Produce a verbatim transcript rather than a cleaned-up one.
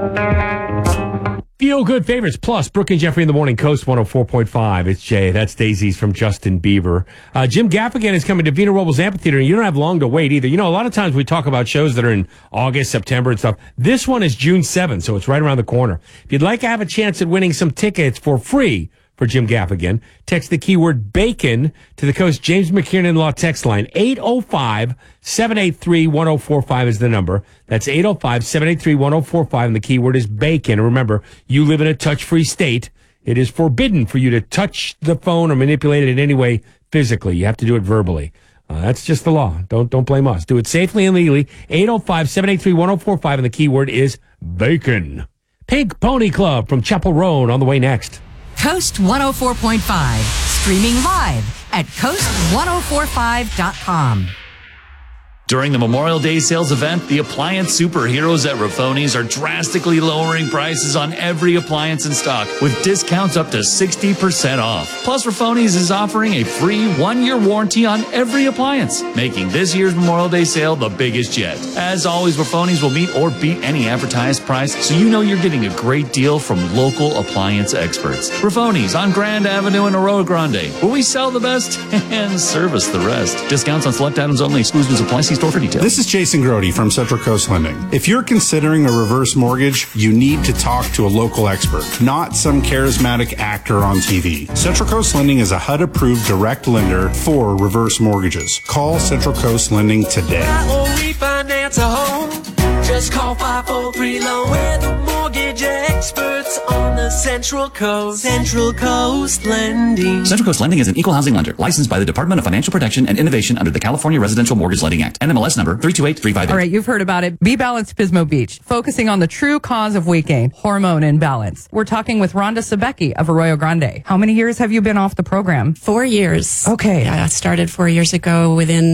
Feel Good Favorites plus Brooke and Jeffrey in the Morning, Coast one oh four point five. It's Jay. That's Daisy's from Justin Bieber. Uh, Jim Gaffigan is coming to Vina Robles Amphitheater, and you don't have long to wait either. You know, a lot of times we talk about shows that are in August, September, and stuff. This one is June seventh, so it's right around the corner. If you'd like to have a chance at winning some tickets for free for Jim Gaffigan, text the keyword BACON to the Coast James McKiernan Law text line. eight oh five, seven eight three, one oh four five is the number. That's eight oh five, seven eight three, one oh four five, and the keyword is BACON. And remember, you live in a touch-free state. It is forbidden for you to touch the phone or manipulate it in any way physically. You have to do it verbally. Uh, that's just the law. Don't don't blame us. Do it safely and legally. eight oh five, seven eight three, one oh four five, and the keyword is BACON. Pink Pony Club from Chapel Roan on the way next. Coast one oh four point five, streaming live at coast ten forty-five dot com. During the Memorial Day sales event, the appliance superheroes at Raffoni's are drastically lowering prices on every appliance in stock with discounts up to sixty percent off. Plus, Raffoni's is offering a free one-year warranty on every appliance, making this year's Memorial Day sale the biggest yet. As always, Raffoni's will meet or beat any advertised price, so you know you're getting a great deal from local appliance experts. Raffoni's on Grand Avenue in Arroyo Grande, where we sell the best and service the rest. Discounts on select items only. Exclusions apply. See store for details. This is Jason Grody from Central Coast Lending. If you're considering a reverse mortgage, you need to talk to a local expert, not some charismatic actor on T V. Central Coast Lending is a H U D-approved direct lender for reverse mortgages. Call Central Coast Lending today. Or refinance a home. Just call five four three loan. We're the mortgage experts on the Central Coast. Central Coast Lending. Central Coast Lending is an equal housing lender licensed by the Department of Financial Protection and Innovation under the California Residential Mortgage Lending Act. N M L S number three two eight three five eight. All right, you've heard about it. Be Balanced Pismo Beach, focusing on the true cause of weight gain, hormone imbalance. We're talking with Rhonda Sebecki of Arroyo Grande. How many years have you been off the program? Four years. Okay. I started four years ago within